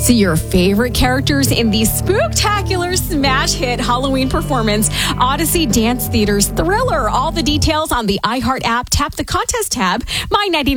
See your favorite characters in the spooktacular smash hit Halloween performance, Odyssey Dance Theater's Thriller. All the details on the iHeart app. Tap the contest tab. My 99